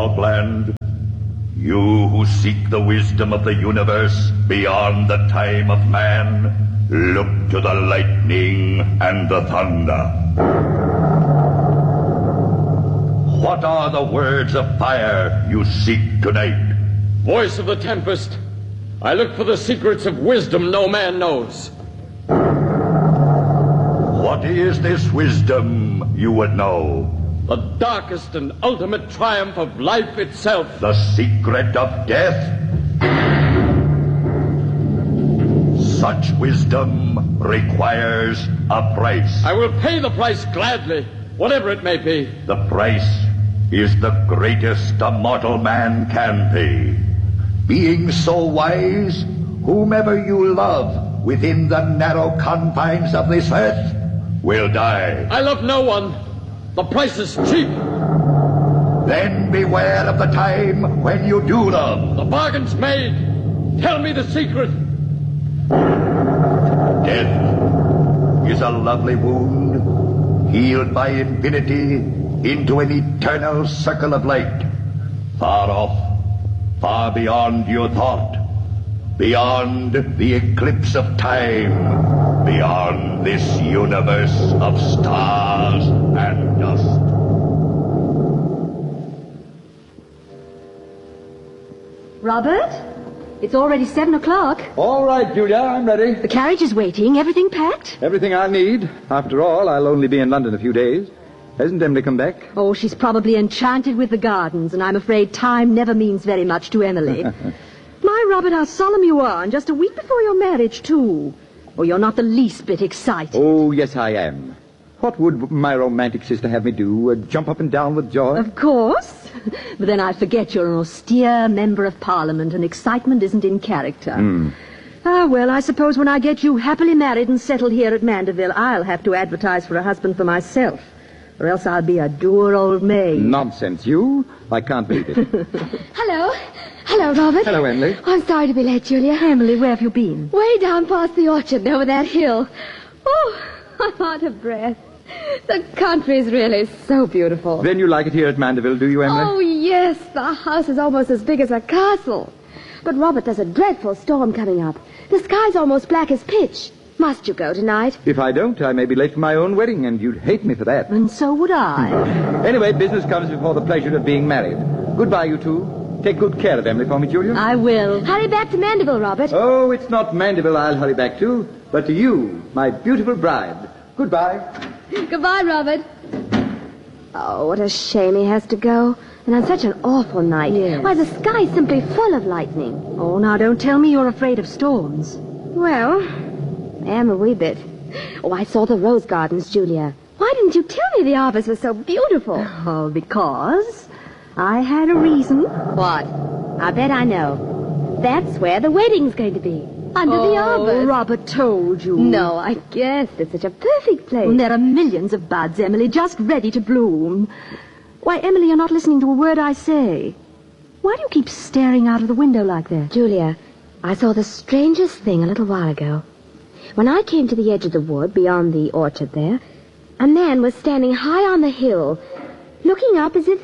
Frogland. You who seek the wisdom of the universe beyond the time of man, look to the lightning and the thunder. What are the words of fire you seek tonight? Voice of the tempest, I look for the secrets of wisdom no man knows. What is this wisdom you would know? The darkest and ultimate triumph of life itself. The secret of death? Such wisdom requires a price. I will pay the price gladly, whatever it may be. The price is the greatest a mortal man can pay. Being so wise, whomever you love within the narrow confines of this earth will die. I love no one. The price is cheap. Then beware of the time when you do love. The bargain's made. Tell me the secret. Death is a lovely wound, healed by infinity into an eternal circle of light. Far off, far beyond your thought, beyond the eclipse of time, beyond this universe of stars and dust. Robert? It's already 7 o'clock. All right, Julia, I'm ready. The carriage is waiting. Everything packed? Everything I'll need. After all, I'll only be in London a few days. Hasn't Emily come back? Oh, she's probably enchanted with the gardens, and I'm afraid time never means very much to Emily. My Robert, how solemn you are, and just a week before your marriage, too. Oh, you're not the least bit excited. Oh, yes, I am. What would my romantic sister have me do? Jump up and down with joy? Of course. But then I forget you're an austere member of Parliament, and excitement isn't in character. Ah, well, I suppose when I get you happily married and settled here at Mandeville, I'll have to advertise for a husband for myself. Or else I'll be a dour old maid. Nonsense, you. I can't believe it. Hello. Hello, Robert. Hello, Emily. Oh, I'm sorry to be late, Julia. Emily, where have you been? Way down past the orchard over that hill. Oh, I'm out of breath. The country's really so beautiful. Then you like it here at Mandeville, do you, Emily? Oh, yes. The house is almost as big as a castle. But, Robert, there's a dreadful storm coming up. The sky's almost black as pitch. Must you go tonight? If I don't, I may be late for my own wedding, and you'd hate me for that. And so would I. Anyway, business comes before the pleasure of being married. Goodbye, you two. Take good care of Emily for me, Julia. I will. Hurry back to Mandeville, Robert. Oh, it's not Mandeville I'll hurry back to, but to you, my beautiful bride. Goodbye. Goodbye, Robert. Oh, what a shame he has to go. And on such an awful night. Yes. Why, the sky's simply full of lightning. Oh, now don't tell me you're afraid of storms. Well, I am a wee bit. Oh, I saw the rose gardens, Julia. Why didn't you tell me the arbors were so beautiful? Oh, because I had a reason. What? I bet I know. That's where the wedding's going to be. Under the arbors. Robert told you. No, I guessed. It's such a perfect place. And there are millions of buds, Emily, just ready to bloom. Why, Emily, you're not listening to a word I say. Why do you keep staring out of the window like that? Julia, I saw the strangest thing a little while ago. When I came to the edge of the wood, beyond the orchard there, a man was standing high on the hill, looking up as if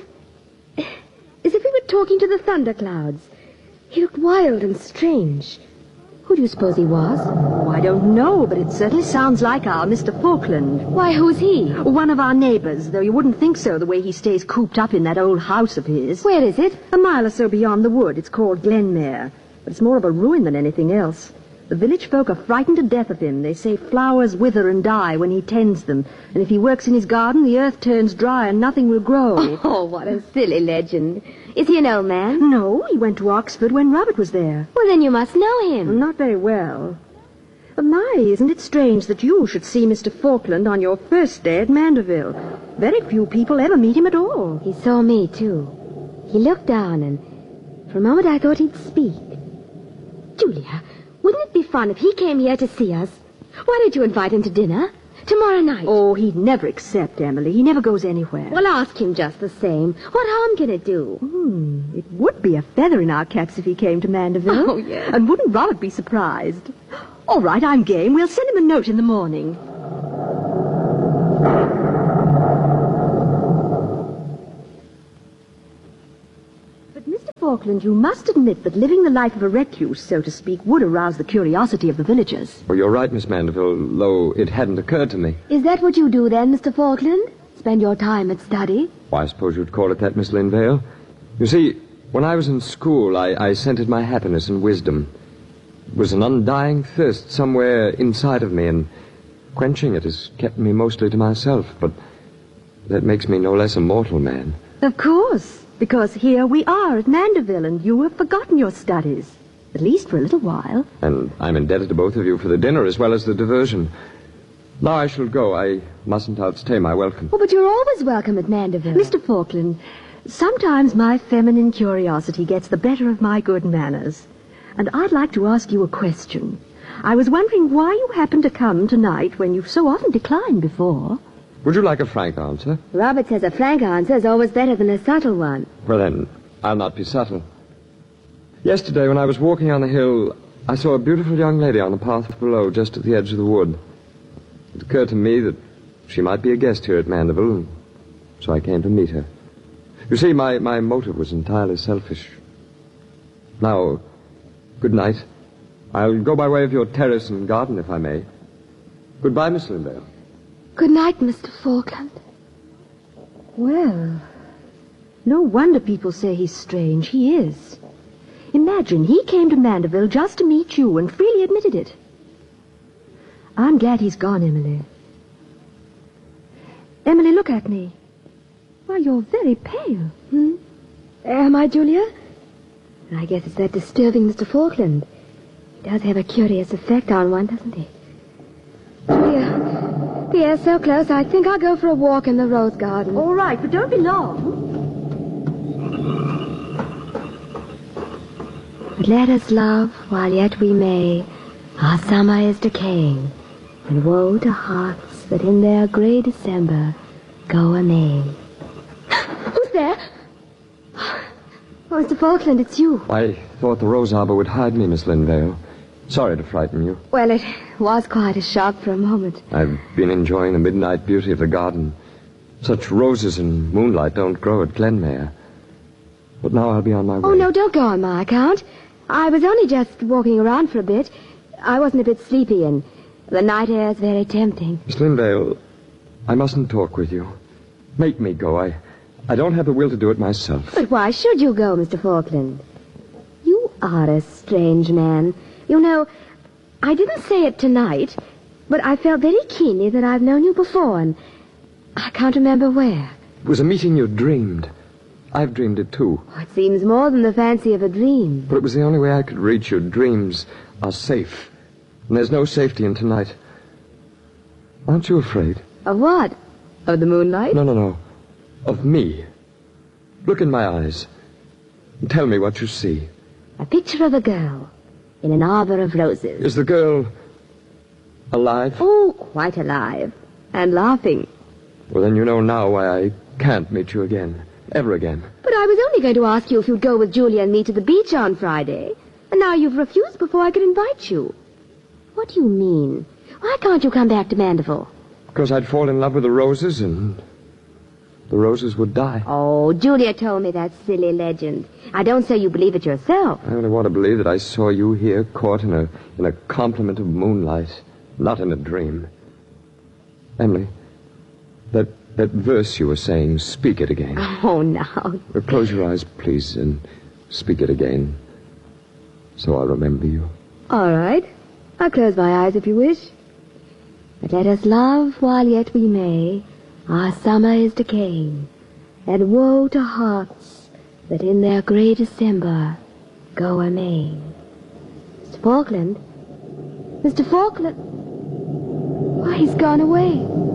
he were talking to the thunderclouds. He looked wild and strange. Who do you suppose he was? Oh, I don't know, but it certainly sounds like our Mr. Falkland. Why, who's he? One of our neighbors, though you wouldn't think so the way he stays cooped up in that old house of his. Where is it? A mile or so beyond the wood. It's called Glenmere. But it's more of a ruin than anything else. The village folk are frightened to death of him. They say flowers wither and die when he tends them. And if he works in his garden, the earth turns dry and nothing will grow. Oh, what a silly legend. Is he an old man? No, he went to Oxford when Robert was there. Well, then you must know him. Not very well. But my, isn't it strange that you should see Mr. Falkland on your first day at Mandeville? Very few people ever meet him at all. He saw me, too. He looked down, and for a moment I thought he'd speak. Julia, wouldn't it be fun if he came here to see us? Why don't you invite him to dinner? Tomorrow night. Oh, he'd never accept, Emily. He never goes anywhere. Well, ask him just the same. What harm can it do? It would be a feather in our caps if he came to Mandeville. Oh, yes. And wouldn't Robert be surprised? All right, I'm game. We'll send him a note in the morning. Falkland, you must admit that living the life of a recluse, so to speak, would arouse the curiosity of the villagers. Well, you're right, Miss Mandeville, though it hadn't occurred to me. Is that what you do then, Mr. Falkland? Spend your time at study? Well, I suppose you'd call it that, Miss Linvale. You see, when I was in school, I scented my happiness and wisdom. It was an undying thirst somewhere inside of me, and quenching it has kept me mostly to myself, but that makes me no less a mortal man. Of course, because here we are at Mandeville, and you have forgotten your studies, at least for a little while. And I'm indebted to both of you for the dinner as well as the diversion. Now I shall go. I mustn't outstay my welcome. Oh, but you're always welcome at Mandeville. Mr. Falkland, sometimes my feminine curiosity gets the better of my good manners, and I'd like to ask you a question. I was wondering why you happened to come tonight when you've so often declined before. Would you like a frank answer? Robert says a frank answer is always better than a subtle one. Well, then, I'll not be subtle. Yesterday, when I was walking on the hill, I saw a beautiful young lady on the path below, just at the edge of the wood. It occurred to me that she might be a guest here at Mandeville, so I came to meet her. You see, my motive was entirely selfish. Now, good night. I'll go by way of your terrace and garden, if I may. Goodbye, Miss Linvale. Good night, Mr. Falkland. Well, no wonder people say he's strange. He is. Imagine, he came to Mandeville just to meet you and freely admitted it. I'm glad he's gone, Emily. Emily, look at me. Why, you're very pale. Am I, Julia? I guess it's that disturbing Mr. Falkland. He does have a curious effect on one, doesn't he? Julia, we are so close, I think I'll go for a walk in the rose garden. All right, but don't be long. But let us love while yet we may. Our summer is decaying, and woe to hearts that in their grey December go a-maying. Who's there? Oh, Mr. Falkland, it's you. I thought the rose arbor would hide me, Miss Linvale. Sorry to frighten you. Well, it was quite a shock for a moment. I've been enjoying the midnight beauty of the garden. Such roses and moonlight don't grow at Glenmere. But now I'll be on my way. Oh, no, don't go on my account. I was only just walking around for a bit. I wasn't a bit sleepy, and the night air is very tempting. Miss Linvale, I mustn't talk with you. Make me go. I don't have the will to do it myself. But why should you go, Mr. Falkland? You are a strange man. You know, I didn't say it tonight, but I felt very keenly that I've known you before, and I can't remember where. It was a meeting you dreamed. I've dreamed it too. Oh, it seems more than the fancy of a dream. But it was the only way I could reach you. Dreams are safe, and there's no safety in tonight. Aren't you afraid? Of what? Of the moonlight? No. Of me. Look in my eyes and tell me what you see. A picture of a girl in an arbor of roses. Is the girl alive? Oh, quite alive. And laughing. Well, then you know now why I can't meet you again. Ever again. But I was only going to ask you if you'd go with Julia and me to the beach on Friday. And now you've refused before I could invite you. What do you mean? Why can't you come back to Mandeville? Because I'd fall in love with the roses and the roses would die. Oh, Julia told me that silly legend. I don't say you believe it yourself. I only want to believe that I saw you here caught in a compliment of moonlight, not in a dream. Emily, that verse you were saying, speak it again. Oh, now. Close your eyes, please, and speak it again, so I'll remember you. All right. I'll close my eyes if you wish. But let us love while yet we may. Our summer is decaying, and woe to hearts that in their grey December go a-maying. Mr. Falkland? Mr. Falkland? Why, he's gone away.